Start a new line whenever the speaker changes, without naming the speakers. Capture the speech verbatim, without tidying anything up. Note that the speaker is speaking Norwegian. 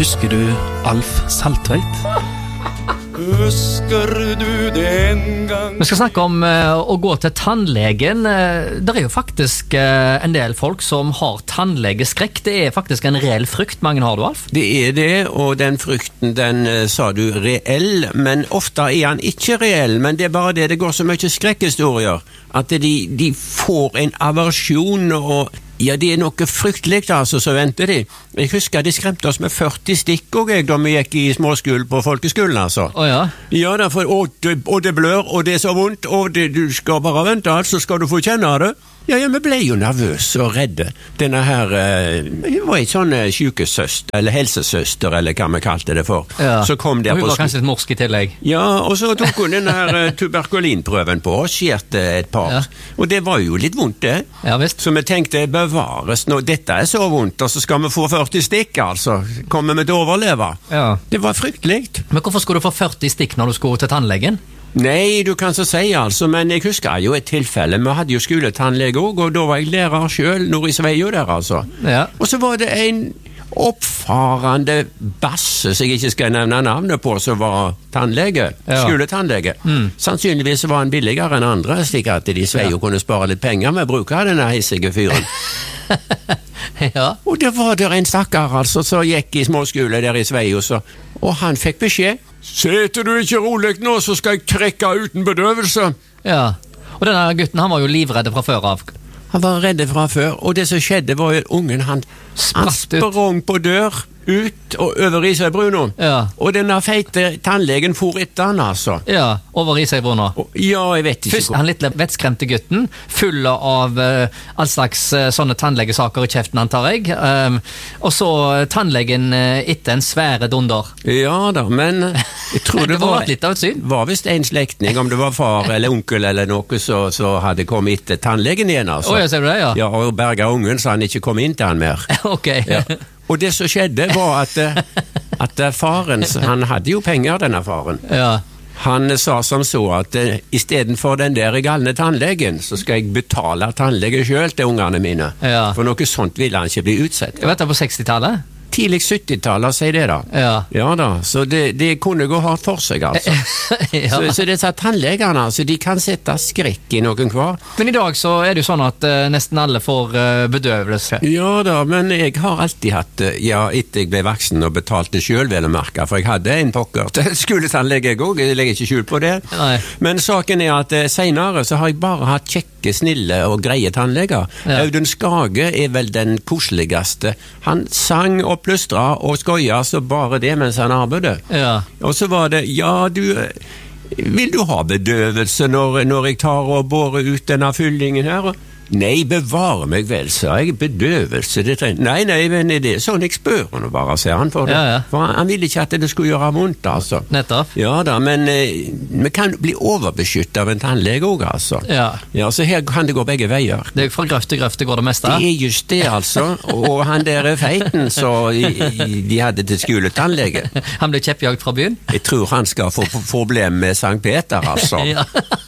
Husker du Alf Saltveit?
Husker du den gang?
Vi skal snakke om uh, å gå til tannlegen. Uh, det er jo faktisk uh, en del folk som har tannlegeskrekk. Det er faktisk en reell frykt. Mange har du, Alf?
Det er det, og den frykten, den uh, sa du reell, men ofte er han ikke reell. Men det er bare det, det går så mye skrekkhistorier, at de, de får en aversjon, og ja, det er noe fryktelig, altså, så venter de. Jeg husker de skremte oss med førti stikk, og jeg, da vi gikk i småskolen på folkeskolen, altså.
Å ja?
Ja, derfor, og, det, og det blør, og det er så vondt, og det, du skal bare vente, altså skal du få kjenne det. Ja, ja, vi ble jo nervøse og redde. Denne her, eh, det var en sånn eh, sykesøster, eller helsesøster, eller hva vi kalte det for.
Ja,
så kom der
og hun
på
var kanskje et morsk i tillegg.
Ja, og så tok hun denne her eh, tuberkulinprøven på oss, skjerte et par.
Ja.
Og det var jo litt vondt, det.
Ja, visst.
Så vi tenkte, bevares, nå, dette er så vondt, og så skal vi få førti stikk, altså. Kommer vi til å overleve?
Ja.
Det var fryktelig.
Men hvorfor skulle du få førti stikk når du skulle til tannlegen?
Nei, du kan så si altså, men jeg husker jo et tilfelle. Vi hadde jo skoletannlege også, og da var jeg lærer selv, nord i Sveio der, altså.
Ja.
Og så var det en oppfarende basse, som jeg ikke skal nevne navnet på, som var tannlege,
Ja.
skoletannlege.
Mm.
Sannsynligvis var han billigere enn andre, slik at de i Sveio
Ja.
kunne spare litt penger med å bruke denne hissige fyren.
Ja.
Og det var der en stakkar, altså, som gikk i småskole der i Sveio, så, og han fikk beskjed. Seter du ikke rolig nå, så skal jeg trekke uten bedøvelse.
Ja. Og denne gutten, han var jo livredde fra før av.
Han var redde fra før, og det som skjedde var jo at ungen, han, han
Spratt ut.
sprang på dør, ut og over i seg Bruno.
Ja.
Og denne feite tannlegen for etter han, altså.
Ja, over i seg Bruno.
Og, ja, jeg vet ikke
Først han litt vettskremte gutten, full av uh, all slags uh, sånne tannlegesaker i kjeften, antar jeg. Um, og så tannlegen uh, etter en svære dunder.
Ja da, men jeg tror det,
Det var
var,
litt av et syn.
var visst en slektning, om det var far eller onkel eller noe, så, så hadde kommet etter tannlegen igjen, altså.
Å, ja, ser du det, ja?
Ja, og berga ungen, så han ikke kom inn til han mer.
Ok.
Ja. Og det som skjedde var at, at faren, han hadde jo penger, denne faren.
Ja.
Han sa som så at uh, i stedet for den der galne tannlegen, så skal jeg betale tannlege selv til ungene mine.
Ja.
For noe sånt ville han ikke bli utsett.
Jeg vet det på sekstitallet.
Tidlig syttitallet, sier det da.
Ja.
Ja da, så det, det kunne gå hardt for seg, altså.
Ja.
Så, så disse tannlegene, altså, de kan sette skrekk i noen hver.
Men i dag så er det jo sånn at uh, nesten alle får uh, bedøvelse.
Ja da, men jeg har alltid hatt, ja, etter jeg ble voksen og betalte selv, vel å merke, for jeg hadde en pokker til skoletannlege jeg også, jeg legger ikke skjul på det.
Nei.
Men saken er at uh, senere så har jeg bare hatt kjekke, snille og greie tannleger.
Ja.
Audun Skage er vel den koseligste. Han sang og plystra og skoja så bare det mens han arbeidet.
Ja.
Og så var det, ja du, vil du ha bedøvelse når, når jeg tar og borer ut denne fyllingen her? Nei, bevare meg vel, sa jeg, bedøvelse, det trenger... Nei, nei, men det er sånn jeg spør han bare, ser han for det.
Ja, ja.
For han, han ville ikke at det skulle gjøre vondt, altså.
Nettopp.
Ja da, men eh, vi kan bli overbeskyttet av en tannlege også, altså.
Ja.
Ja, så her kan det gå begge veier.
Det er fra grøft til grøft det går det meste.
Det er just det, altså. Og han der er feiten, så i, i, de hadde til skoletannlege.
Han ble kjeppjagt fra byen.
Jeg tror han skal få få problem med Sankt Peter, altså.
Ja.